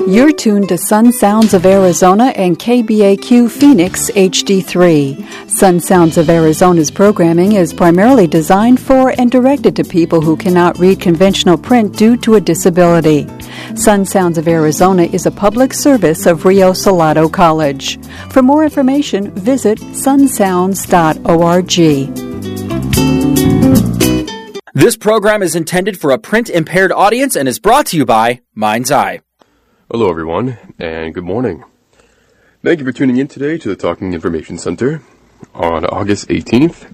You're tuned to Sun Sounds of Arizona and KBAQ Phoenix HD3. Sun Sounds of Arizona's programming is primarily designed for and directed to people who cannot read conventional print due to a disability. Sun Sounds of Arizona is a public service of Rio Salado College. For more information, visit sunsounds.org. This program is intended for a print-impaired audience and is brought to you by Mind's Eye. Hello everyone, and good morning. Thank you for tuning in today to the Talking Information Center on August 18th,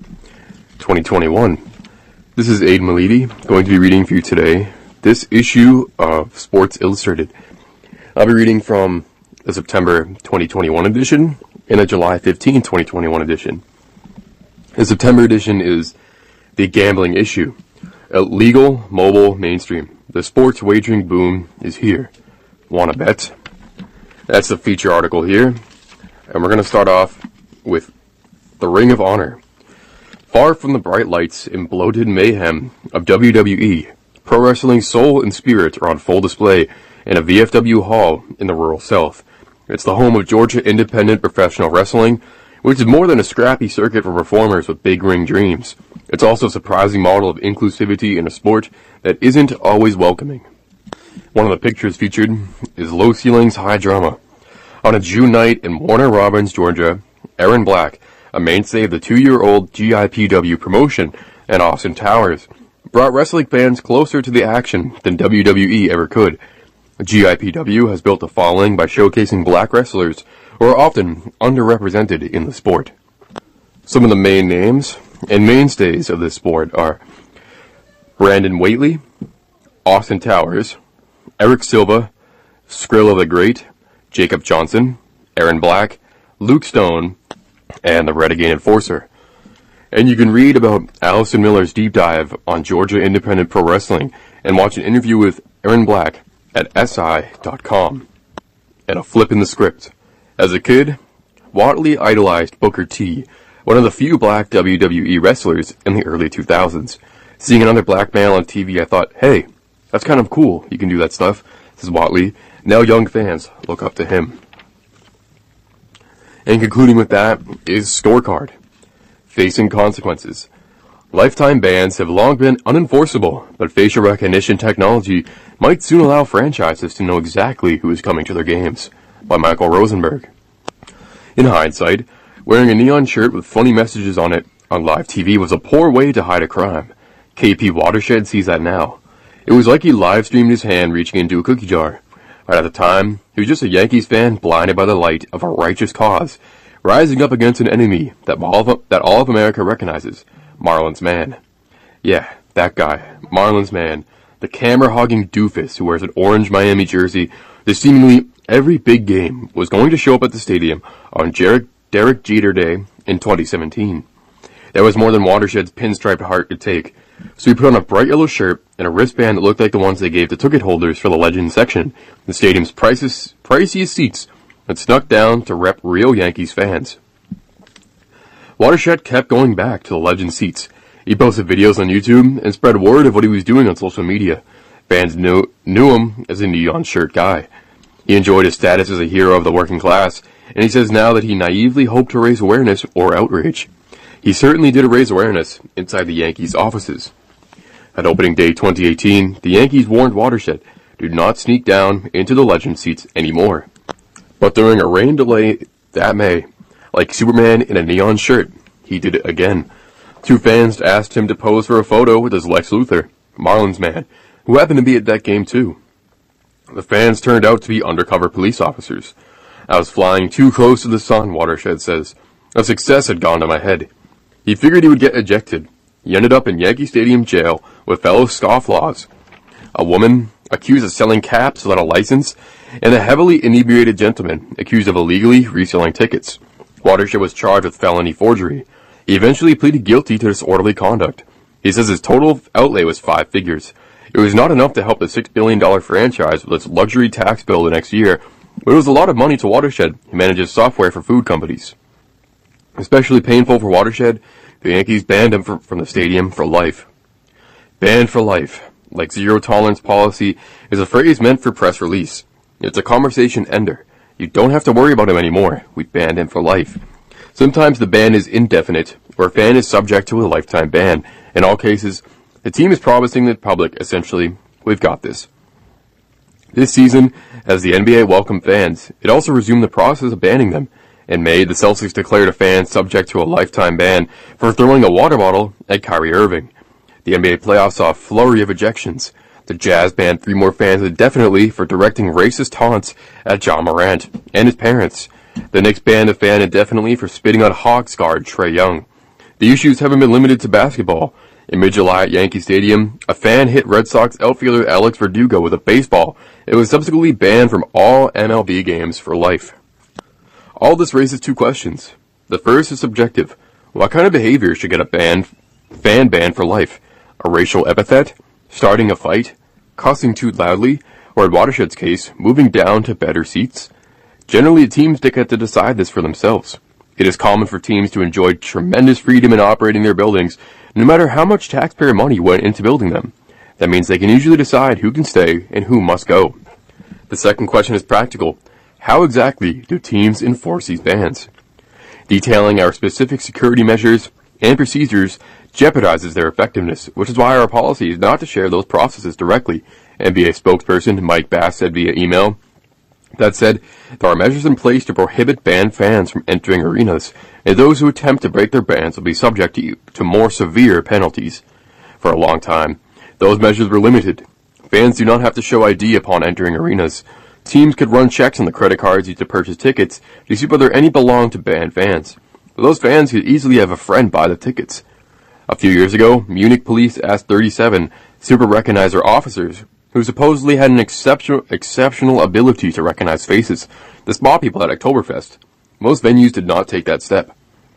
2021. This is Aiden Malidi, going to be reading for you today this issue of Sports Illustrated. I'll be reading from the September 2021 edition and a July 15, 2021 edition. The September edition is The Gambling Issue. Legal, mobile, mainstream. The sports wagering boom is here. Wanna bet? That's the feature article here. And we're going to start off with the Ring of Honor. Far from the bright lights and bloated mayhem of WWE, pro wrestling's soul and spirit are on full display in a VFW hall in the rural South. It's the home of Georgia Independent Professional Wrestling, which is more than a scrappy circuit for performers with big ring dreams. It's also a surprising model of inclusivity in a sport that isn't always welcoming. One of the pictures featured is Low Ceilings High Drama. On a June night in Warner Robins, Georgia, Aaron Black, a mainstay of the 2-year-old GIPW promotion, and Austin Towers, brought wrestling fans closer to the action than WWE ever could. GIPW has built a following by showcasing black wrestlers who are often underrepresented in the sport. Some of the main names and mainstays of this sport are Brandon Whateley, Austin Towers, Eric Silva, Skrilla the Great, Jacob Johnson, Aaron Black, Luke Stone, and the Renegade Enforcer. And you can read about Allison Miller's deep dive on Georgia Independent Pro Wrestling and watch an interview with Aaron Black at SI.com. And a flip in the script. As a kid, Whatley idolized Booker T, one of the few black WWE wrestlers in the early 2000s. Seeing another black male on TV, I thought, hey, that's kind of cool. You can do that stuff, says Whatley. Now young fans look up to him. And concluding with that is Scorecard. Facing consequences. Lifetime bans have long been unenforceable, but facial recognition technology might soon allow franchises to know exactly who is coming to their games. By Michael Rosenberg. In hindsight, wearing a neon shirt with funny messages on it on live TV was a poor way to hide a crime. KP Watershed sees that now. It was like he live-streamed his hand reaching into a cookie jar. Right at the time, he was just a Yankees fan blinded by the light of a righteous cause, rising up against an enemy that all of America recognizes, Marlins Man. Yeah, that guy, Marlins Man, the camera-hogging doofus who wears an orange Miami jersey that seemingly every big game was going to show up at the stadium on Derek Jeter Day in 2017. That was more than Watershed's pinstriped heart could take. So he put on a bright yellow shirt and a wristband that looked like the ones they gave to ticket holders for the Legends section, the stadium's priciest seats, and snuck down to rep real Yankees fans. Watershed kept going back to the Legends seats. He posted videos on YouTube and spread word of what he was doing on social media. Fans knew him as a neon shirt guy. He enjoyed his status as a hero of the working class, and he says now that he naively hoped to raise awareness or outrage. He certainly did raise awareness inside the Yankees' offices. At opening day 2018, the Yankees warned Watershed, do not sneak down into the Legend seats anymore. But during a rain delay that May, like Superman in a neon shirt, he did it again. 2 fans asked him to pose for a photo with his Lex Luthor, Marlins Man, who happened to be at that game too. The fans turned out to be undercover police officers. I was flying too close to the sun, Watershed says. A success had gone to my head. He figured he would get ejected. He ended up in Yankee Stadium jail with fellow scofflaws. A woman accused of selling caps without a license, and a heavily inebriated gentleman accused of illegally reselling tickets. Watershed was charged with felony forgery. He eventually pleaded guilty to disorderly conduct. He says his total outlay was 5 figures. It was not enough to help the $6 billion franchise with its luxury tax bill the next year, but it was a lot of money to Watershed, who manages software for food companies. Especially painful for Watershed, the Yankees banned him from the stadium for life. Banned for life, like zero tolerance policy, is a phrase meant for press release. It's a conversation ender. You don't have to worry about him anymore. We banned him for life. Sometimes the ban is indefinite, or a fan is subject to a lifetime ban. In all cases, the team is promising the public, essentially, we've got this. This season, as the NBA welcomed fans, it also resumed the process of banning them. In May, the Celtics declared a fan subject to a lifetime ban for throwing a water bottle at Kyrie Irving. The NBA playoffs saw a flurry of ejections. The Jazz banned 3 more fans indefinitely for directing racist taunts at John Morant and his parents. The Knicks banned a fan indefinitely for spitting on Hawks guard Trae Young. The issues haven't been limited to basketball. In mid-July at Yankee Stadium, a fan hit Red Sox outfielder Alex Verdugo with a baseball. It was subsequently banned from all MLB games for life. All this raises 2 questions. The first is subjective. What kind of behavior should get a fan banned for life? A racial epithet? Starting a fight? Cussing too loudly? Or in Watershed's case, moving down to better seats? Generally, teams get to decide this for themselves. It is common for teams to enjoy tremendous freedom in operating their buildings, no matter how much taxpayer money went into building them. That means they can usually decide who can stay and who must go. The second question is practical. How exactly do teams enforce these bans? Detailing our specific security measures and procedures jeopardizes their effectiveness, which is why our policy is not to share those processes directly. NBA spokesperson Mike Bass said via email. That said, there are measures in place to prohibit banned fans from entering arenas, and those who attempt to break their bans will be subject to more severe penalties. For a long time, those measures were limited. Fans do not have to show ID upon entering arenas. Teams could run checks on the credit cards used to purchase tickets to see whether any belonged to banned fans. But those fans could easily have a friend buy the tickets. A few years ago, Munich police asked 37 super recognizer officers, who supposedly had an exceptional ability to recognize faces, to spot people at Oktoberfest. Most venues did not take that step.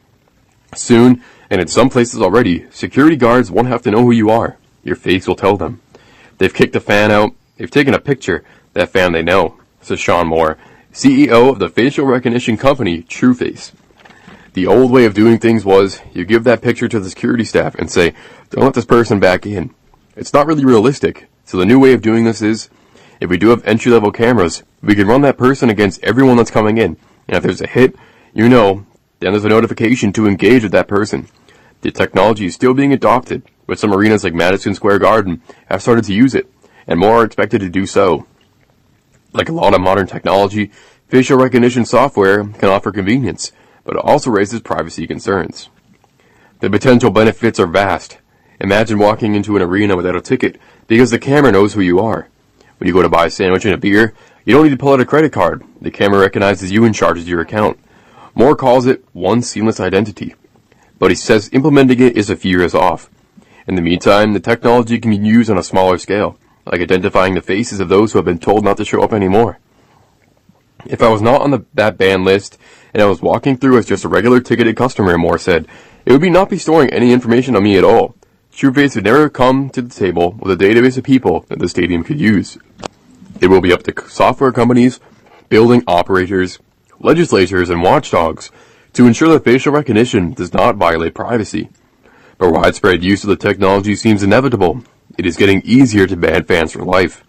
Soon, and in some places already, security guards won't have to know who you are. Your face will tell them. They've kicked a fan out. They've taken a picture. That fan they know, says Sean Moore, CEO of the facial recognition company TrueFace. The old way of doing things was, you give that picture to the security staff and say, don't let this person back in. It's not really realistic, so the new way of doing this is, if we do have entry-level cameras, we can run that person against everyone that's coming in, and if there's a hit, then there's a notification to engage with that person. The technology is still being adopted, but some arenas like Madison Square Garden have started to use it, and more are expected to do so. Like a lot of modern technology, facial recognition software can offer convenience, but it also raises privacy concerns. The potential benefits are vast. Imagine walking into an arena without a ticket because the camera knows who you are. When you go to buy a sandwich and a beer, you don't need to pull out a credit card. The camera recognizes you and charges your account. Moore calls it one seamless identity, but he says implementing it is a few years off. In the meantime, the technology can be used on a smaller scale, like identifying the faces of those who have been told not to show up anymore. If I was not on that ban list, and I was walking through as just a regular ticketed customer, Moore said, it would not be storing any information on me at all. TrueFace would never come to the table with a database of people that the stadium could use. It will be up to software companies, building operators, legislators, and watchdogs to ensure that facial recognition does not violate privacy. But widespread use of the technology seems inevitable. It is getting easier to ban fans for life.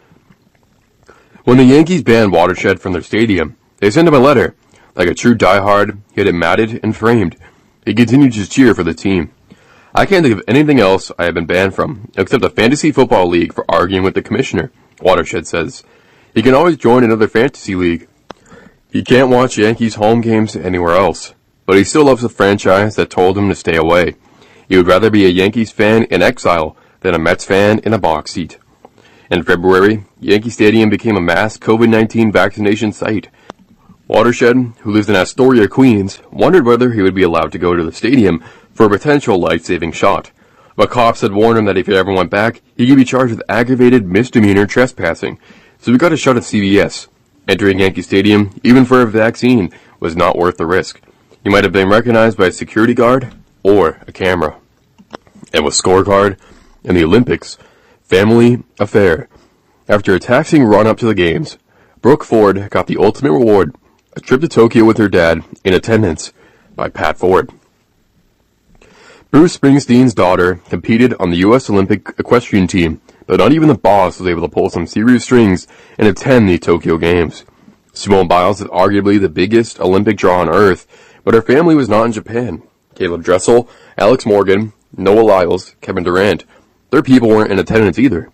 When the Yankees banned Watershed from their stadium, they sent him a letter. Like a true diehard, he had it matted and framed. He continued to cheer for the team. I can't think of anything else I have been banned from, except a fantasy football league for arguing with the commissioner, Watershed says. He can always join another fantasy league. He can't watch Yankees home games anywhere else, but he still loves the franchise that told him to stay away. He would rather be a Yankees fan in exile than a Mets fan in a box seat. In February, Yankee Stadium became a mass COVID-19 vaccination site. Watershed, who lives in Astoria, Queens, wondered whether he would be allowed to go to the stadium for a potential life-saving shot. But cops had warned him that if he ever went back, he could be charged with aggravated misdemeanor trespassing, so he got a shot at CVS. Entering Yankee Stadium, even for a vaccine, was not worth the risk. He might have been recognized by a security guard or a camera. And with Scorecard and the Olympics, family affair. After a taxing run-up to the games, Brooke Ford got the ultimate reward, a trip to Tokyo with her dad, in attendance by Pat Ford. Bruce Springsteen's daughter competed on the U.S. Olympic equestrian team, but not even the boss was able to pull some serious strings and attend the Tokyo Games. Simone Biles is arguably the biggest Olympic draw on earth, but her family was not in Japan. Caleb Dressel, Alex Morgan, Noah Lyles, Kevin Durant, their people weren't in attendance either.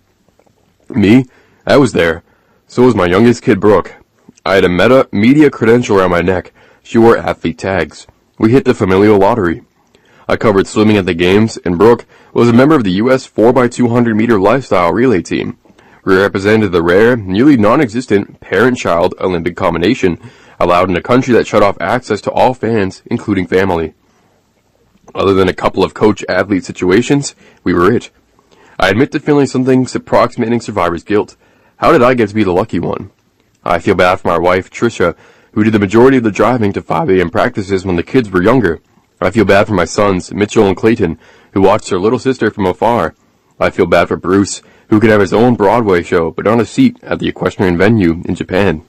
Me, I was there. So was my youngest kid, Brooke. I had a media credential around my neck. She wore athlete tags. We hit the familial lottery. I covered swimming at the games, and Brooke was a member of the U.S. 4x200 meter lifestyle relay team. We represented the rare, nearly non-existent parent-child Olympic combination allowed in a country that shut off access to all fans, including family. Other than a couple of coach-athlete situations, we were it. I admit to feeling something approximating survivor's guilt. How did I get to be the lucky one? I feel bad for my wife, Tricia, who did the majority of the driving to 5 a.m. practices when the kids were younger. I feel bad for my sons, Mitchell and Clayton, who watched their little sister from afar. I feel bad for Bruce, who could have his own Broadway show, but not a seat at the equestrian venue in Japan.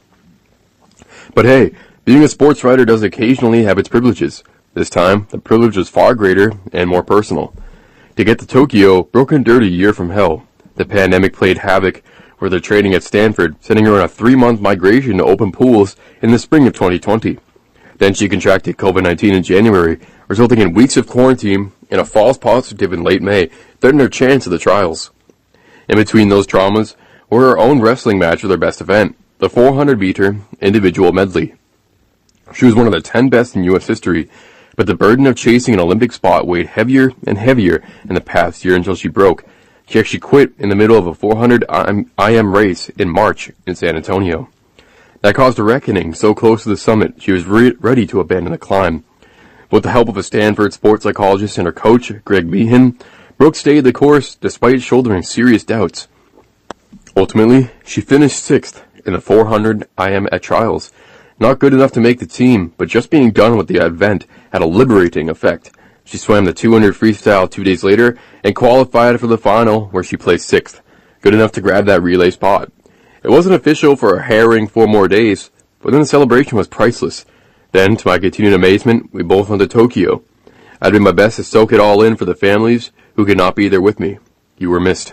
But hey, being a sports writer does occasionally have its privileges. This time, the privilege was far greater and more personal. To get to Tokyo, Brooke endured a year from hell. The pandemic played havoc with her training at Stanford, sending her on a 3-month migration to open pools in the spring of 2020. Then she contracted COVID-19 in January, resulting in weeks of quarantine, and a false positive in late May threatened her chance at the trials. In between those traumas were her own wrestling match with her best event, the 400-meter individual medley. She was one of the 10 best in U.S. history, but the burden of chasing an Olympic spot weighed heavier and heavier in the past year until she broke. She actually quit in the middle of a 400 IM race in March in San Antonio. That caused a reckoning so close to the summit she was ready to abandon the climb. With the help of a Stanford sports psychologist and her coach, Greg Meehan, Brooke stayed the course despite shouldering serious doubts. Ultimately, she finished 6th in the 400 IM at trials. Not good enough to make the team, but just being done with the event had a liberating effect. She swam the 200 freestyle 2 days later and qualified for the final, where she placed 6th, good enough to grab that relay spot. It wasn't official for a harrowing 4 more days, but then the celebration was priceless. Then, to my continued amazement, we both went to Tokyo. I did my best to soak it all in for the families who could not be there with me. You were missed.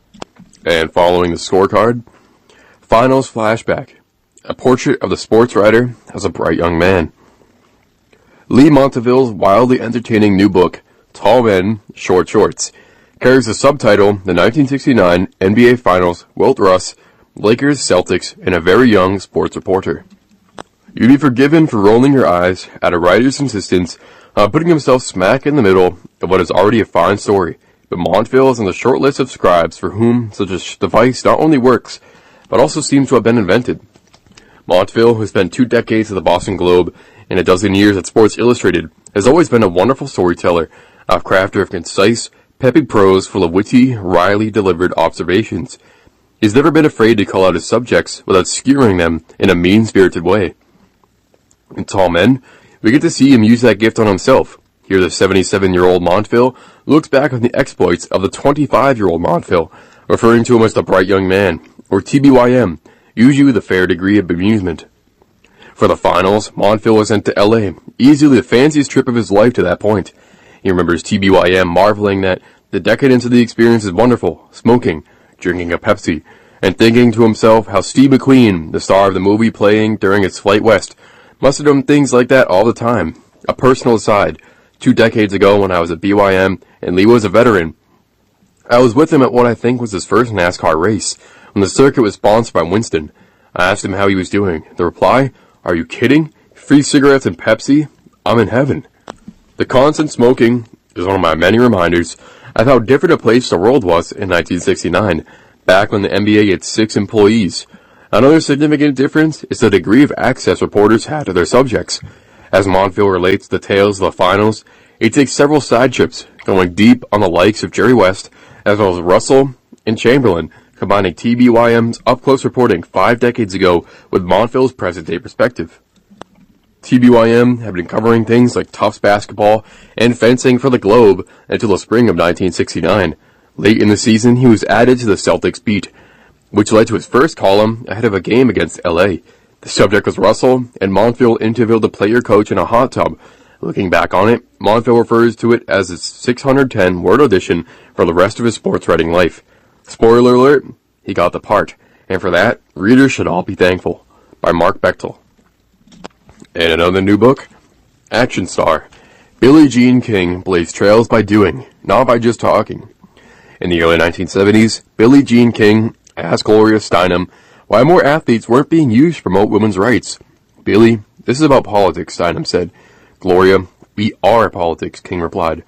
And following the scorecard, finals flashback. A portrait of the sports writer as a bright young man. Lee Monteville's wildly entertaining new book, Tall Men, Short Shorts, carries the subtitle, The 1969 NBA Finals, Wilt Russ, Lakers, Celtics, and a very young sports reporter. You'd be forgiven for rolling your eyes at a writer's insistence on putting himself smack in the middle of what is already a fine story, but Montville is on the short list of scribes for whom such a device not only works, but also seems to have been invented. Montville, who spent 2 decades at the Boston Globe and a dozen years at Sports Illustrated, has always been a wonderful storyteller, a crafter of concise, peppy prose full of witty, wryly delivered observations. He's never been afraid to call out his subjects without skewering them in a mean-spirited way. In Tall Men, we get to see him use that gift on himself. Here the 77-year-old Montville looks back on the exploits of the 25-year-old Montville, referring to him as the bright young man, or TBYM, usually with a fair degree of amusement. For the finals, Montville was sent to L.A., easily the fanciest trip of his life to that point. He remembers TBYM marveling that the decadence of the experience is wonderful, smoking, drinking a Pepsi, and thinking to himself how Steve McQueen, the star of the movie playing during its flight west, must have done things like that all the time. A personal aside, 2 decades ago when I was at BYM and Lee was a veteran, I was with him at what I think was his first NASCAR race, when the circuit was sponsored by Winston. I asked him how he was doing. The reply, "Are you kidding? Free cigarettes and Pepsi? I'm in heaven." The constant smoking is one of my many reminders of how different a place the world was in 1969, back when the NBA had 6 employees. Another significant difference is the degree of access reporters had to their subjects. As Montville relates the tales of the finals, it takes several side trips, going deep on the likes of Jerry West, as well as Russell and Chamberlain, combining TBYM's up-close reporting 5 decades ago with Montville's present-day perspective. TBYM had been covering things like Tufts basketball and fencing for the Globe until the spring of 1969. Late in the season, he was added to the Celtics beat, which led to his first column ahead of a game against LA. The subject was Russell, and Montville interviewed the player coach in a hot tub. Looking back on it, Montville refers to it as his 610-word audition for the rest of his sports writing life. Spoiler alert, he got the part, and for that, readers should all be thankful. By Mark Bechtel. And another new book, Action Star. Billie Jean King blazed trails by doing, not by just talking. In the early 1970s, Billie Jean King asked Gloria Steinem why more athletes weren't being used to promote women's rights. Billie, this is about politics, Steinem said. Gloria, we are politics, King replied.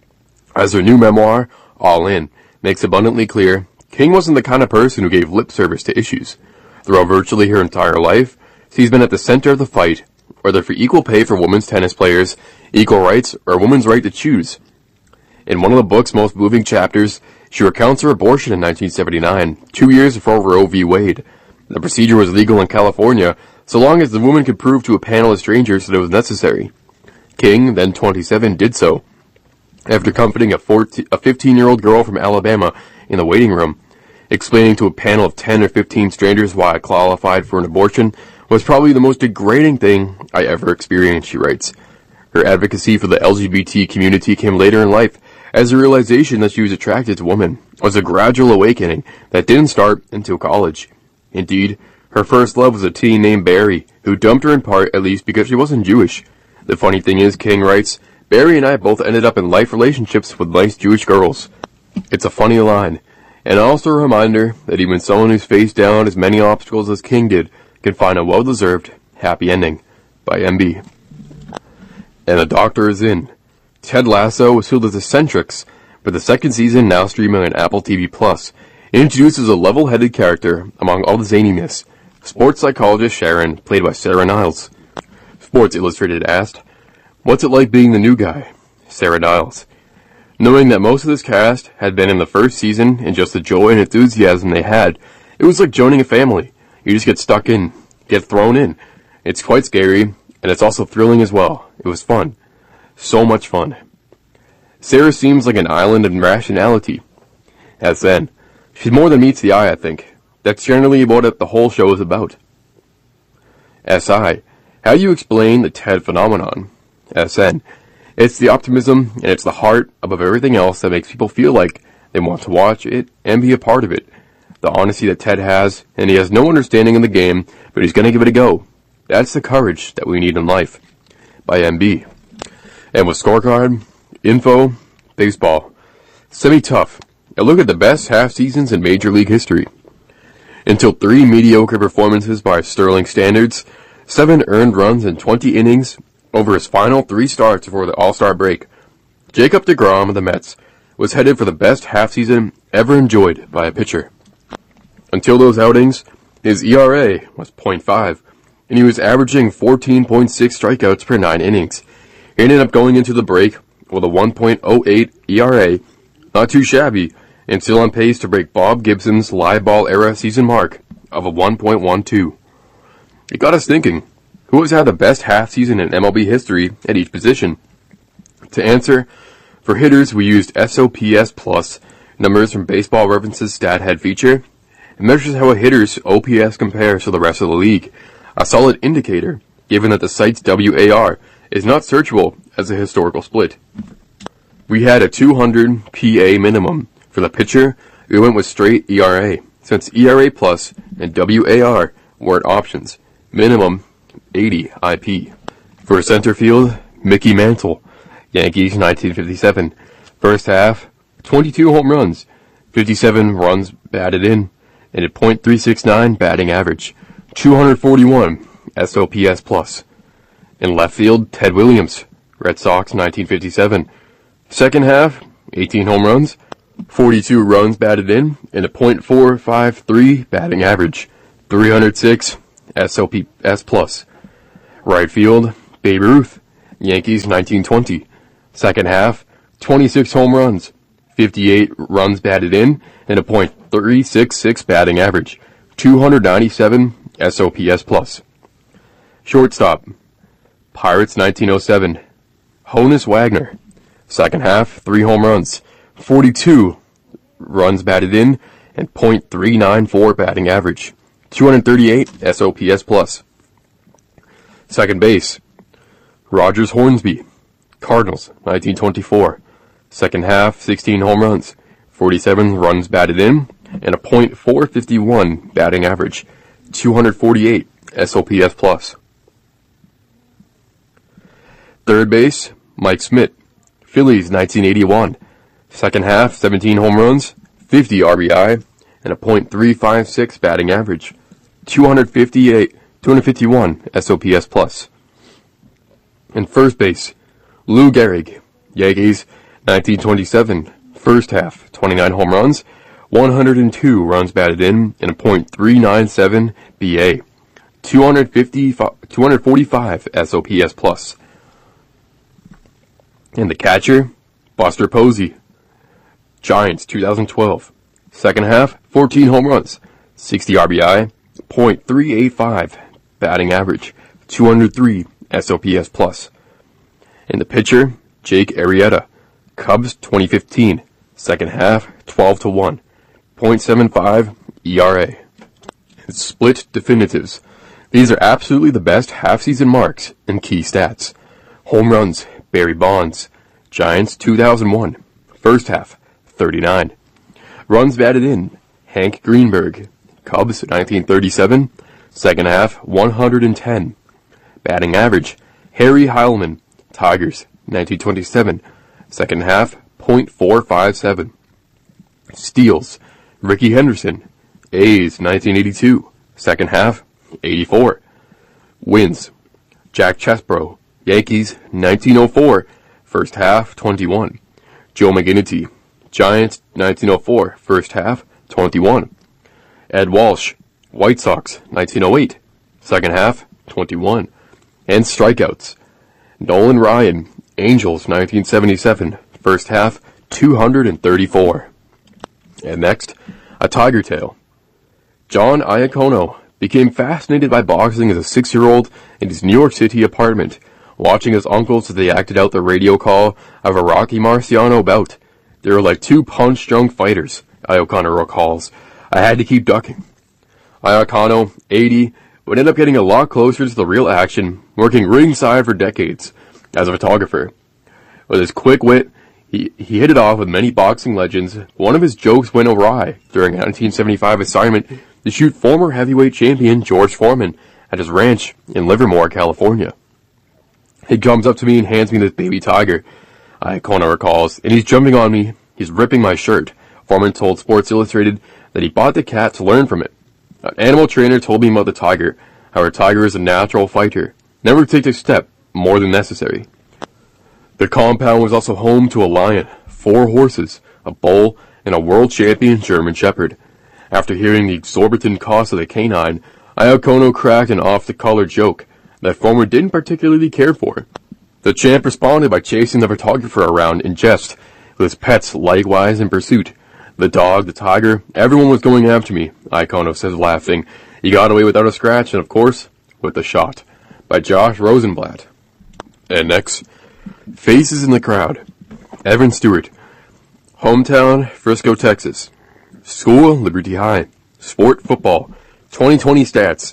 As her new memoir, All In, makes abundantly clear, King wasn't the kind of person who gave lip service to issues. Throughout virtually her entire life, she's been at the center of the fight, whether for equal pay for women's tennis players, equal rights, or a woman's right to choose. In one of the book's most moving chapters, she recounts her abortion in 1979, 2 years before Roe v. Wade. The procedure was legal in California, so long as the woman could prove to a panel of strangers that it was necessary. King, then 27, did so. After comforting a 15-year-old girl from Alabama in the waiting room, explaining to a panel of 10 or 15 strangers why I qualified for an abortion was probably the most degrading thing I ever experienced, she writes. Her advocacy for the LGBT community came later in life, as the realization that she was attracted to women was a gradual awakening that didn't start until college. Indeed, her first love was a teen named Barry, who dumped her in part at least because she wasn't Jewish. The funny thing is, King writes, Barry and I both ended up in life relationships with nice Jewish girls. It's a funny line, and also a reminder that even someone who's faced down as many obstacles as King did can find a well-deserved, happy ending. By MB. And The Doctor is in. Ted Lasso was billed as Eccentrics, but the second season, now streaming on Apple TV+, introduces a level-headed character among all the zaniness, sports psychologist Sharon, played by Sarah Niles. Sports Illustrated asked, "What's it like being the new guy?" Sarah Niles. Knowing that most of this cast had been in the first season and just the joy and enthusiasm they had, it was like joining a family. You just get stuck in, get thrown in. It's quite scary, and it's also thrilling as well. It was fun. So much fun. Sarah seems like an island of rationality. SN. She's more than meets the eye, I think. That's generally what the whole show is about. SI. How do you explain the Ted phenomenon? SN. It's the optimism and it's the heart above everything else that makes people feel like they want to watch it and be a part of it. The honesty that Ted has, and he has no understanding of the game, but he's going to give it a go. That's the courage that we need in life. By MB. And with Scorecard, Info, Baseball. Semi-tough. A look at the best half seasons in Major League history. Until 3 mediocre performances by Sterling standards, 7 earned runs in 20 innings over his final 3 starts before the All-Star break, Jacob deGrom of the Mets was headed for the best half season ever enjoyed by a pitcher. Until those outings, his ERA was .5, and he was averaging 14.6 strikeouts per 9 innings. He ended up going into the break with a 1.08 ERA, not too shabby, and still on pace to break Bob Gibson's live ball era season mark of a 1.12. It got us thinking, who has had the best half season in MLB history at each position? To answer, for hitters we used SOPS Plus, numbers from Baseball Reference's StatHead feature. It measures how a hitter's OPS compares to the rest of the league, a solid indicator, given that the site's WAR is not searchable as a historical split. We had a 200 PA minimum. For the pitcher, we went with straight ERA, since ERA Plus and WAR weren't options. Minimum 80 IP. For center field, Mickey Mantle, Yankees 1957. First half, 22 home runs, 57 runs batted in, and a .369 batting average, 241 SOPS Plus. In left field, Ted Williams, Red Sox 1957. Second half, 18 home runs, 42 runs batted in, and a .453 batting average, 306 SOPS Plus. Right field, Babe Ruth, Yankees 1920. Second half, 26 home runs, 58 runs batted in, and a .366 batting average, 297 SOPS Plus. Shortstop, Pirates 1907, Honus Wagner. Second half, 3 home runs, 42 runs batted in, and .394 batting average, 238 SOPS Plus. Second base, Rogers Hornsby, Cardinals, 1924. Second half, 16 home runs, 47 runs batted in, and a .451 batting average, 248 SOPS plus. Third base, Mike Schmidt, Phillies 1981. Second half, 17 home runs, 50 RBI, and a .356 batting average, 251 SOPS plus. And first base, Lou Gehrig, Yankees 1927. First half, 29 home runs, 102 runs batted in, and a .397 BA, 245 SOPS plus. And the catcher, Buster Posey, Giants 2012. Second half, 14 home runs, 60 RBI, .385 batting average, 203 SOPS plus. And the pitcher, Jake Arrieta, Cubs 2015. Second half, 12-1, .75 ERA. Split definitives. These are absolutely the best half-season marks and key stats. Home runs, Barry Bonds, Giants 2001. First half, 39. Runs batted in, Hank Greenberg, Cubs 1937. Second half, 110. Batting average, Harry Heilmann, Tigers 1927. Second half, .457. Steals, Rickey Henderson, A's 1982. Second half, 84. Wins, Jack Chesbro, Yankees 1904. First half, 21. Joe McGinnity, Giants 1904. First half, 21. Ed Walsh, White Sox 1908. Second half, 21. And strikeouts, Nolan Ryan, Angels 1977. First half, 234. And next, a Tiger tale. John Iacono became fascinated by boxing as a 6-year-old in his New York City apartment, watching his uncles as they acted out the radio call of a Rocky Marciano bout. They were like two punch-drunk fighters, Iacono recalls. I had to keep ducking. Iacono, 80, would end up getting a lot closer to the real action, working ringside for decades as a photographer. With his quick wit, he hit it off with many boxing legends. One of his jokes went awry during a 1975 assignment to shoot former heavyweight champion George Foreman at his ranch in Livermore, California. He comes up to me and hands me this baby tiger, Iacono recalls, and he's jumping on me. He's ripping my shirt. Foreman told Sports Illustrated that he bought the cat to learn from it. An animal trainer told me about the tiger, how a tiger is a natural fighter, never takes a step more than necessary. The compound was also home to a lion, 4 horses, a bull, and a world champion German Shepherd. After hearing the exorbitant cost of the canine, Iacono cracked an off-the-color joke that Foreman didn't particularly care for. The champ responded by chasing the photographer around in jest, with his pets likewise in pursuit. The dog, the tiger, everyone was going after me, Iacono says, laughing. He got away without a scratch, and of course, with a shot. By Josh Rosenblatt. And next, Faces in the Crowd. Evan Stewart. Hometown, Frisco, Texas. School, Liberty High. Sport, football. 2020 stats.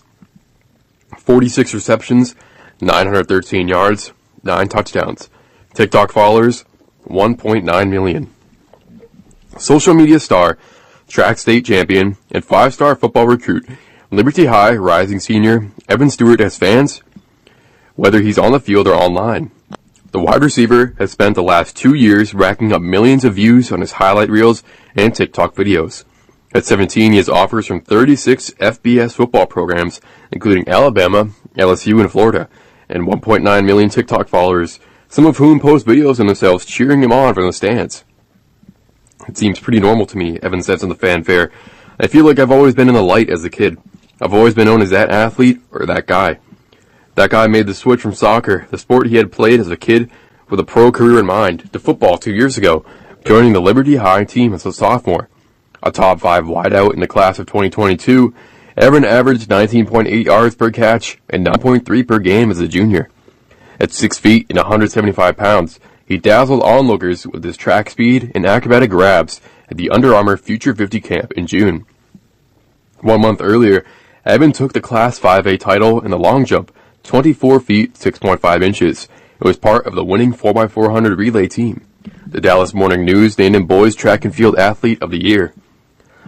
46 receptions, 913 yards, 9 touchdowns. TikTok followers, 1.9 million. Social media star, track state champion, and 5-star football recruit, Liberty High rising senior Evan Stewart has fans, whether he's on the field or online. The wide receiver has spent the last 2 years racking up millions of views on his highlight reels and TikTok videos. At 17, he has offers from 36 FBS football programs, including Alabama, LSU, and Florida, and 1.9 million TikTok followers, some of whom post videos of themselves cheering him on from the stands. It seems pretty normal to me, Evan says on the Fanfare. I feel like I've always been in the light as a kid. I've always been known as that athlete or that guy. That guy made the switch from soccer, the sport he had played as a kid, with a pro career in mind, to football 2 years ago, joining the Liberty High team as a sophomore. A top 5 wideout in the class of 2022, Evan averaged 19.8 yards per catch and 9.3 per game as a junior. At 6 feet and 175 pounds, he dazzled onlookers with his track speed and acrobatic grabs at the Under Armour Future 50 camp in June. 1 month earlier, Evan took the Class 5A title in the long jump, 24 feet 6.5 inches, and was part of the winning 4x400 relay team. The Dallas Morning News named him Boys Track and Field Athlete of the Year.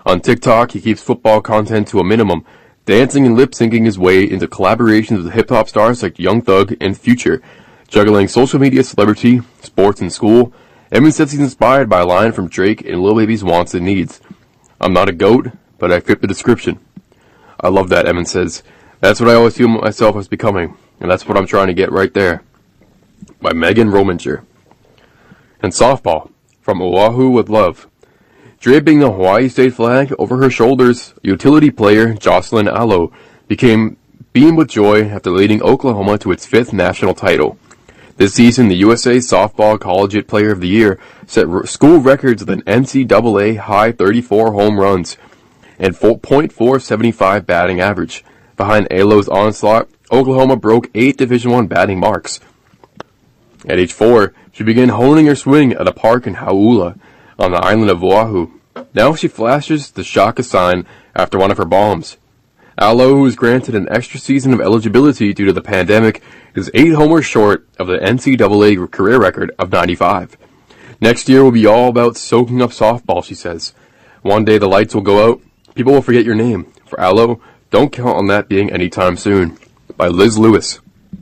On TikTok, he keeps football content to a minimum, dancing and lip-syncing his way into collaborations with hip-hop stars like Young Thug and Future. Juggling social media celebrity, sports, and school, Evan says he's inspired by a line from Drake and Lil Baby's Wants and Needs. "I'm not a goat, but I fit the description." I love that, Evan says. "That's what I always feel myself as becoming, and that's what I'm trying to get right there." By Megan Rominger. And softball, from Oahu with Love. Draping the Hawaii state flag over her shoulders, utility player Jocelyn Alo became beamed with joy after leading Oklahoma to its 5th national title. This season, the USA Softball Collegiate Player of the Year set school records with an NCAA high 34 home runs and .475 batting average. Behind Alo's onslaught, Oklahoma broke 8 Division I batting marks. At age 4, she began honing her swing at a park in Hauula on the island of Oahu. Now she flashes the Shaka sign after one of her bombs. Alo, who was granted an extra season of eligibility due to the pandemic, is 8 homers short of the NCAA career record of 95. "Next year will be all about soaking up softball," she says. "One day the lights will go out. People will forget your name. For Alo, don't count on that being anytime soon." By Liz Lewis.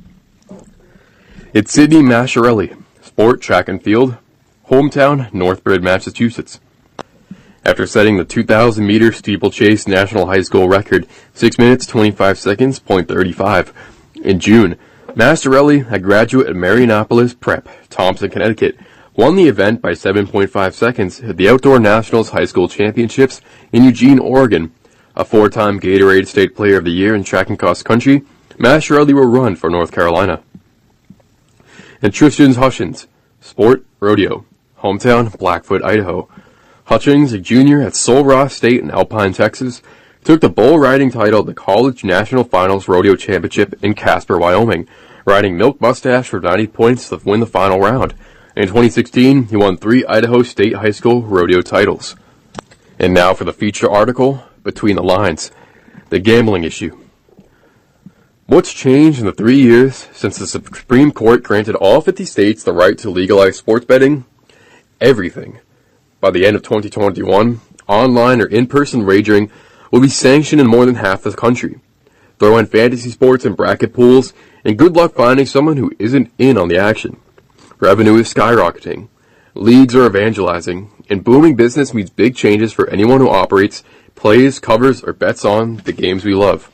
It's Sydney Masciarelli, sport, track and field, hometown, Northbridge, Massachusetts. After setting the 2,000-meter steeplechase national high school record, 6 minutes, 25 seconds, .35, in June, Masciarelli, a graduate at Marionopolis Prep, Thompson, Connecticut, won the event by 7.5 seconds at the Outdoor Nationals High School Championships in Eugene, Oregon. A 4-time Gatorade State Player of the Year in track and cross country, Masciarelli will run for North Carolina. And Tristan Hutchins, sport, rodeo, hometown, Blackfoot, Idaho. Hutchins, a junior at Sul Ross State in Alpine, Texas, took the bull riding title at the College National Finals Rodeo Championship in Casper, Wyoming, riding Milk Mustache for 90 points to win the final round. In 2016, he won 3 Idaho State High School rodeo titles. And now for the feature article, Between the Lines, the gambling issue. What's changed in the 3 years since the Supreme Court granted all 50 states the right to legalize sports betting? Everything. By the end of 2021, online or in-person wagering will be sanctioned in more than half the country. Throw in fantasy sports and bracket pools, and good luck finding someone who isn't in on the action. Revenue is skyrocketing. Leagues are evangelizing, and booming business means big changes for anyone who operates, plays, covers, or bets on the games we love.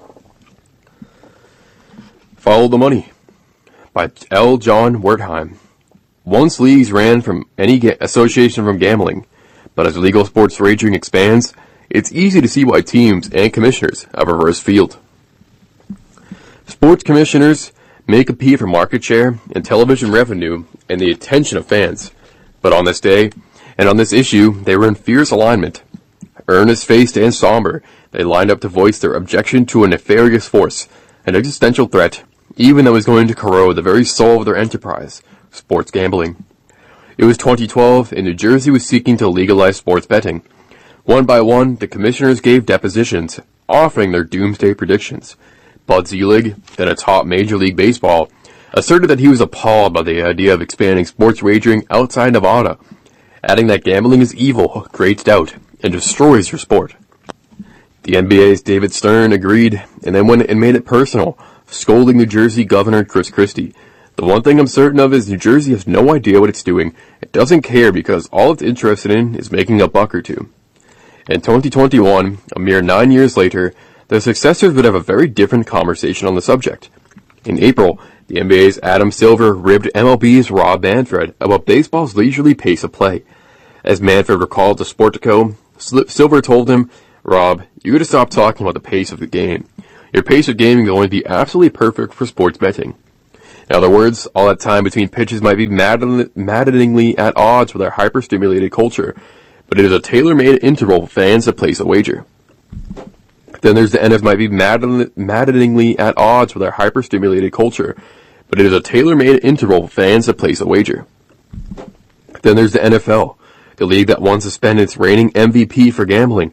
Follow the Money by L. John Wertheim. Once leagues ran from any association from gambling, but as legal sports wagering expands, it's easy to see why teams and commissioners have a reverse field. Sports commissioners may compete for market share and television revenue and the attention of fans. But on this day, and on this issue, they were in fierce alignment. Earnest-faced and somber, they lined up to voice their objection to a nefarious force, an existential threat, even that was going to corrode the very soul of their enterprise, sports gambling. It was 2012, and New Jersey was seeking to legalize sports betting. One by one, the commissioners gave depositions, offering their doomsday predictions. Bud Selig, then a top Major League Baseball, asserted that he was appalled by the idea of expanding sports wagering outside Nevada, adding that gambling is evil, creates doubt, and destroys your sport. The NBA's David Stern agreed, and then went and made it personal, scolding New Jersey Governor Chris Christie. The one thing I'm certain of is New Jersey has no idea what it's doing. It doesn't care because all it's interested in is making a buck or two. In 2021, a mere 9 years later, their successors would have a very different conversation on the subject. In April, the NBA's Adam Silver ribbed MLB's Rob Manfred about baseball's leisurely pace of play. As Manfred recalled to Sportico, Silver told him, "Rob, you gotta stop talking about the pace of the game. Your pace of gaming is going to be absolutely perfect for sports betting." In other words, all that time between pitches might be maddeningly at odds with our hyper-stimulated culture, but it is a tailor-made interval for fans to place a wager. Then there's the NFL might be maddeningly at odds with our hyper-stimulated culture, but it is a tailor-made interval for fans to place a wager. Then there's the NFL, the league that once suspended its reigning MVP for gambling,